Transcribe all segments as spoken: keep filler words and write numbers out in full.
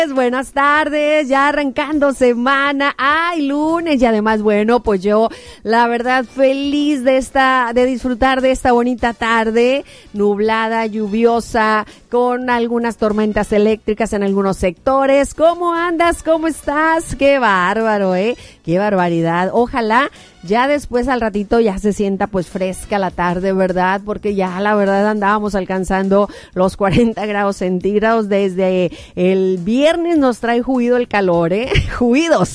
Buenas tardes, ya arrancando semana, ay, lunes, y además, bueno, pues yo, la verdad, feliz de esta, de disfrutar de esta bonita tarde, nublada, lluviosa, con algunas tormentas eléctricas en algunos sectores. ¿Cómo andas? ¿Cómo estás? Qué bárbaro, ¿eh? Qué barbaridad. Ojalá ya después al ratito ya se sienta pues fresca la tarde, ¿verdad? Porque ya la verdad andábamos alcanzando los cuarenta grados centígrados desde el viernes, nos trae juido el calor, ¿eh? Juidos.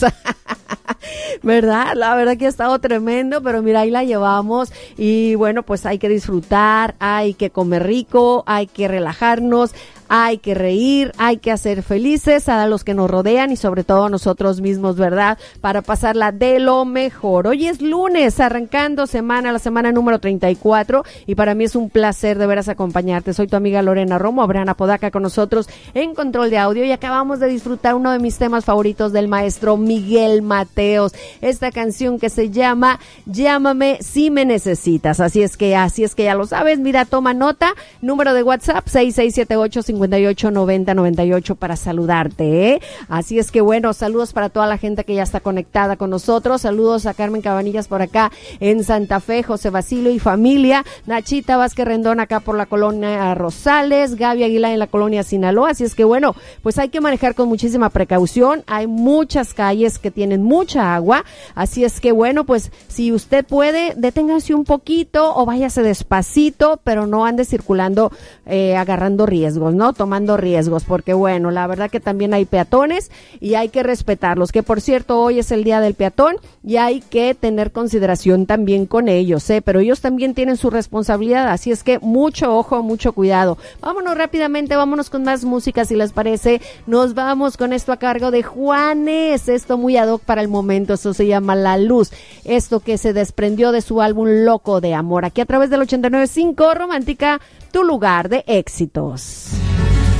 ¿Verdad? La verdad que ha estado tremendo, pero mira, ahí la llevamos y bueno, pues hay que disfrutar, hay que comer rico, hay que relajarnos, hay que reír, hay que hacer felices a los que nos rodean y sobre todo a nosotros mismos, ¿verdad? Para pasarla de lo mejor. Hoy es lunes, arrancando semana, la semana número treinta y cuatro, y para mí es un placer de veras acompañarte. Soy tu amiga Lorena Romo, Abraham Apodaca con nosotros en control de audio y acabamos de disfrutar uno de mis temas favoritos del maestro Miguel Mateos, esta canción que se llama Llámame si me necesitas. Así es que, así es que ya lo sabes, mira, toma nota, número de WhatsApp seis seis siete ocho cinco ocho nueve cero nueve ocho para saludarte, ¿eh? Así es que bueno, saludos para toda la gente que ya está conectada con nosotros, saludos a Carmen Cabanillas por acá en Santa Fe, José Basilio y familia, Nachita Vázquez Rendón acá por la colonia Rosales, Gaby Aguilar en la colonia Sinaloa. Así es que bueno, pues hay que manejar con muchísima precaución, hay muchas calles que tienen mucha agua, así es que bueno, pues si usted puede, deténgase un poquito o váyase despacito, pero no ande circulando eh, agarrando riesgos, ¿no? Tomando riesgos, porque bueno, la verdad que también hay peatones y hay que respetarlos, que por cierto hoy es el día del peatón y hay que tener consideración también con ellos, ¿eh? Pero ellos también tienen su responsabilidad, así es que mucho ojo, mucho cuidado. Vámonos rápidamente, vámonos con más música si les parece, nos vamos con esto a cargo de Juanes, esto muy ad hoc para el momento, esto se llama La Luz, esto que se desprendió de su álbum Loco de Amor, aquí a través del ochenta y nueve punto cinco Romántica, tu lugar de éxitos.